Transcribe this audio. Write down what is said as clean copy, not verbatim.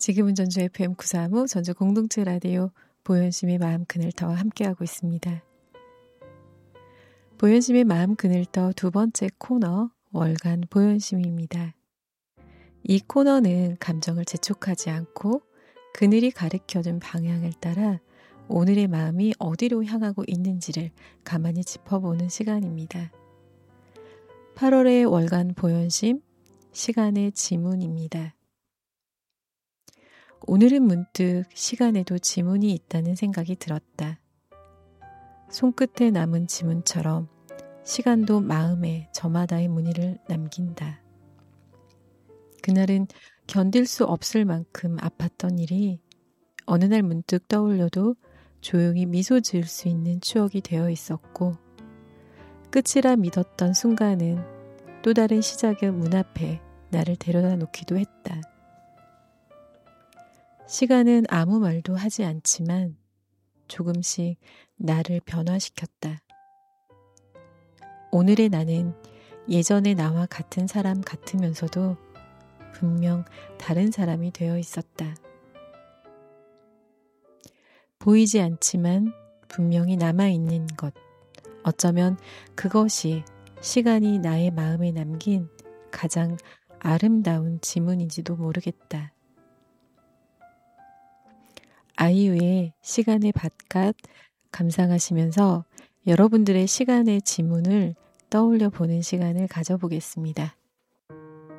지금은 전주 FM935 전주 공동체 라디오 보현심의 마음 그늘터와 함께하고 있습니다. 보현심의 마음 그늘터 두 번째 코너 월간 보현심입니다. 이 코너는 감정을 재촉하지 않고 그늘이 가르쳐준 방향을 따라 오늘의 마음이 어디로 향하고 있는지를 가만히 짚어보는 시간입니다. 8월의 월간 보현심, 시간의 지문입니다. 오늘은 문득 시간에도 지문이 있다는 생각이 들었다. 손끝에 남은 지문처럼 시간도 마음에 저마다의 무늬를 남긴다. 그날은 견딜 수 없을 만큼 아팠던 일이 어느 날 문득 떠올려도 조용히 미소 지을 수 있는 추억이 되어 있었고, 끝이라 믿었던 순간은 또 다른 시작의 문 앞에 나를 데려다 놓기도 했다. 시간은 아무 말도 하지 않지만 조금씩 나를 변화시켰다. 오늘의 나는 예전의 나와 같은 사람 같으면서도 분명 다른 사람이 되어 있었다. 보이지 않지만 분명히 남아있는 것, 어쩌면 그것이 시간이 나의 마음에 남긴 가장 아름다운 지문인지도 모르겠다. 아이유의 시간의 밭갓 감상하시면서 여러분들의 시간의 지문을 떠올려 보는 시간을 가져보겠습니다.